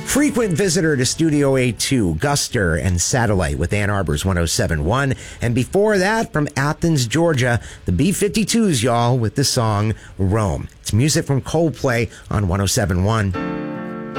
Frequent visitor to Studio A2, Guster and Satellite with Ann Arbor's 107.1. And before that, from Athens, Georgia, the B-52s, y'all, with the song Rome. It's music from Coldplay on 107.1.